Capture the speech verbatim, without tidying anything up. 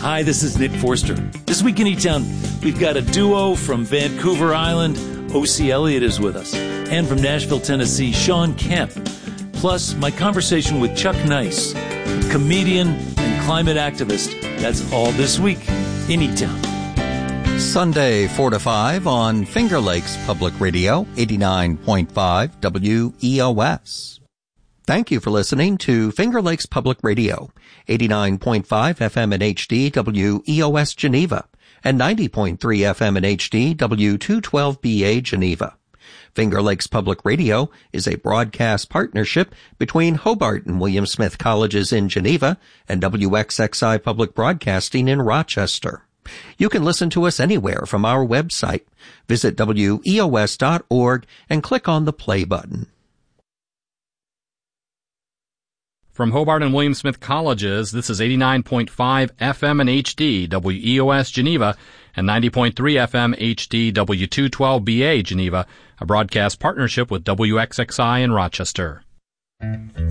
Hi, this is Nick Forster. This week in E-Town, we've got a duo from Vancouver Island. O C. Elliott is with us. And from Nashville, Tennessee, Sean Kemp. Plus, my conversation with Chuck Nice, comedian and climate activist. That's all this week in E-Town. Sunday, four to five on Finger Lakes Public Radio, eighty-nine point five W E O S. Thank you for listening to Finger Lakes Public Radio, eighty-nine point five F M in H D W E O S Geneva, and ninety point three F M in H D W two twelve B A Geneva. Finger Lakes Public Radio is a broadcast partnership between Hobart and William Smith Colleges in Geneva and W X X I Public Broadcasting in Rochester. You can listen to us anywhere from our website. Visit W E O S dot org and click on the play button. From Hobart and William Smith Colleges, this is eighty-nine point five F M in H D, W E O S Geneva, and ninety point three F M H D, W two twelve B A Geneva, a broadcast partnership with W X X I in Rochester.